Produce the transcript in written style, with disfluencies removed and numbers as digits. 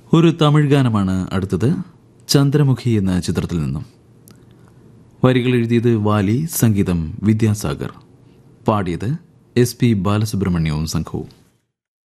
ഒരു തമിഴ് ഗാനമാണ് അടുത്തത്. ചന്ദ്രമുഖി എന്ന ചിത്രത്തിൽ നിന്നും. വരികൾ എഴുതിയത് വാലി, സംഗീതം വിദ്യാസാഗർ, പാടിയത് SP ബാലസുബ്രഹ്മണ്യവും സംഘവും.